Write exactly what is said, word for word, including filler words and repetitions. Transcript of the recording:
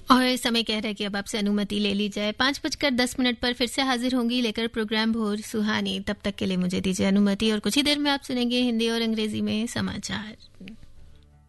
और समय कह रहा है कि अब आपसे अनुमति ले ली जाए। पाँच बजकर दस मिनट पर फिर से हाजिर होंगी लेकर प्रोग्राम भोर सुहानी। तब तक के लिए मुझे दीजिए अनुमति और कुछ ही देर में आप सुनेंगे हिंदी और अंग्रेजी में समाचार।